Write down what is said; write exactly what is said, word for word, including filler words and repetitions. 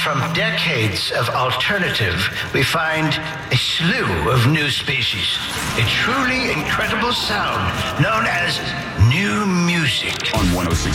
from decades of alternative, we find a slew of new species. A truly incredible sound known as new music. On one oh six